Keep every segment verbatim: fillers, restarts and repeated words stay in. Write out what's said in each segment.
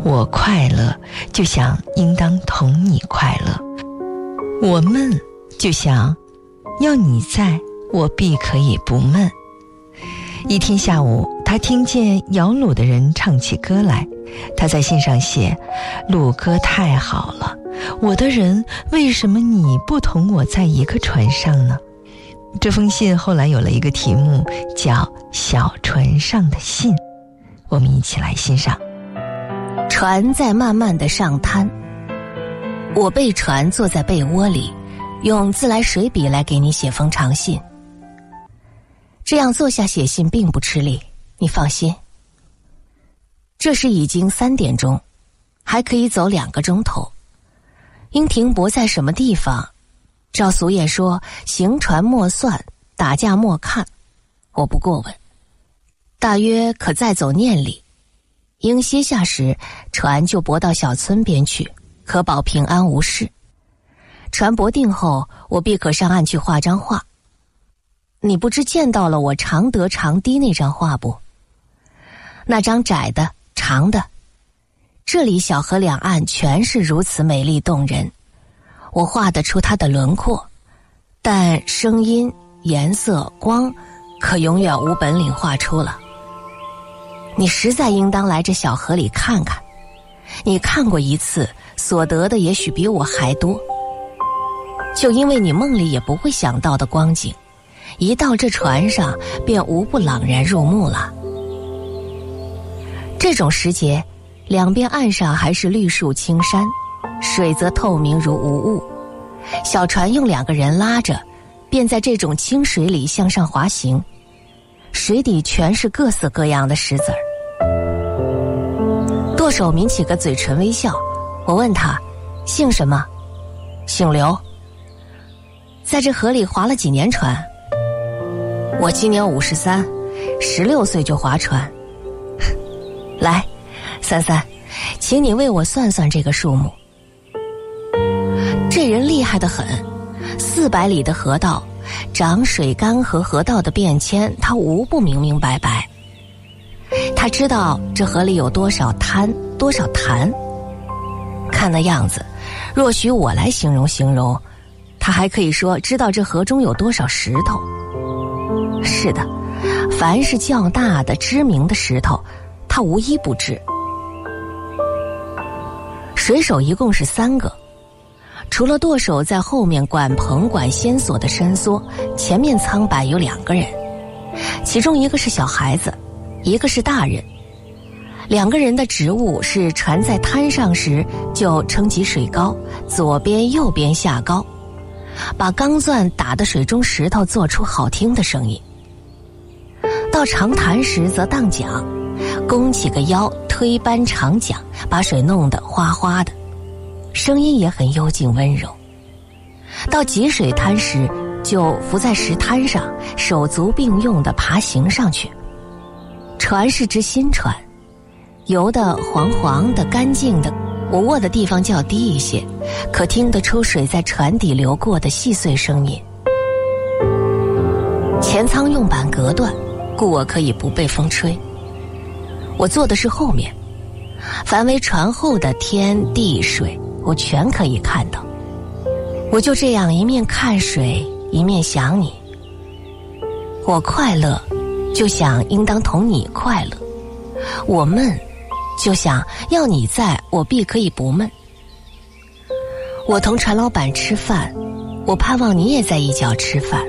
我快乐，就想应当同你快乐。我闷，就想要你在，我必可以不闷。一天下午，他听见姚鲁的人唱起歌来，他在信上写：鲁歌太好了，我的人，为什么你不同我在一个船上呢？这封信后来有了一个题目，叫小船上的信。我们一起来欣赏。 船在慢慢地上滩，我背船坐在被窝里，用自来水笔来给你写封长信。这样坐下写信并不吃力，你放心。这时已经三点钟，还可以走两个钟头。应停泊在什么地方？照俗谚说，行船莫算，打架莫看，我不过问。大约可再走念里，应歇下时，船就泊到小村边去，可保平安无事。船泊定后，我必可上岸去画张画。你不知见到了我常得常低那张画不？那张窄的、长的，这里小河两岸全是如此美丽动人。我画得出它的轮廓，但声音、颜色、光，可永远无本领画出了。你实在应当来这小河里看看，你看过一次，所得的也许比我还多。就因为你梦里也不会想到的光景，一到这船上便无不朗然入目了。这种时节，两边岸上还是绿树青山，水则透明如无物。小船用两个人拉着，便在这种清水里向上滑行，水底全是各色各样的石子儿。舵手抿起个嘴唇微笑，我问他姓什么？姓刘。在这河里划了几年船？我今年五十三，十六岁就划船。来，三三，请你为我算算这个数目。这人厉害得很，四百里的河道，涨水干涸河道的变迁，他无不明明白白。他知道这河里有多少滩，多少潭。看那样子，若许我来形容形容，他还可以说知道这河中有多少石头。是的，凡是较大的知名的石头，他无一不知。水手一共是三个，除了舵手在后面管棚管线索的伸缩，前面舱板有两个人，其中一个是小孩子，一个是大人。两个人的职务是船在滩上时就撑起水高，左边右边下高，把钢钻打得水中石头做出好听的声音。到长潭时则荡桨，弓起个腰，推扳长桨，把水弄得哗哗的，声音也很幽静温柔。到急水滩时，就浮在石滩上，手足并用地爬行上去。船是只新船，游得黄黄的干净的，我卧的地方较低一些，可听得出水在船底流过的细碎声音。前舱用板隔断，故我可以不被风吹。我坐的是后面，凡为船后的天地水，我全可以看到。我就这样一面看水，一面想你。我快乐，就想应当同你快乐；我闷，就想要你在，我必可以不闷。我同船老板吃饭，我盼望你也在一角吃饭。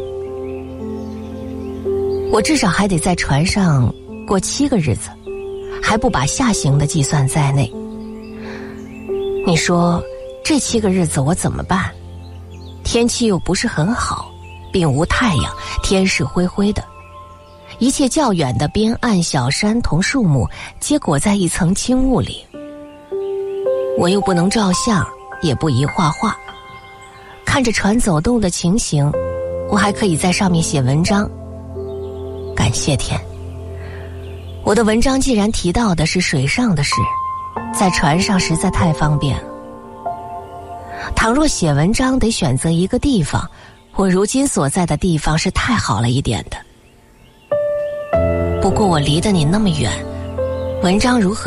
我至少还得在船上过七个日子，还不把下行的计算在内。你说这七个日子我怎么办？天气又不是很好，并无太阳，天是灰灰的，一切较远的边岸小山同树木皆裹在一层轻雾里。我又不能照相，也不宜画画，看着船走动的情形，我还可以在上面写文章。感谢天，我的文章既然提到的是水上的事，在船上实在太方便了。倘若写文章得选择一个地方，我如今所在的地方是太好了一点的。不过我离得你那么远，文章如何